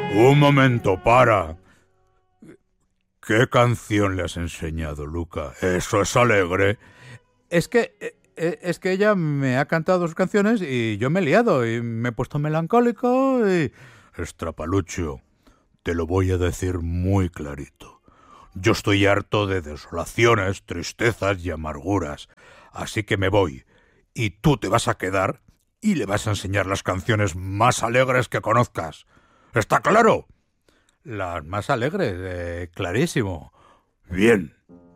Un momento, para. ¿Qué canción le has enseñado, Luca? Eso es alegre. Es que ella me ha cantado sus canciones y yo me he liado y me he puesto melancólico y... Estrapalucho, te lo voy a decir muy clarito. Yo estoy harto de desolaciones, tristezas y amarguras. Así que me voy. Y tú te vas a quedar y le vas a enseñar las canciones más alegres que conozcas. ¿Está claro? Las más alegres, clarísimo. Bien.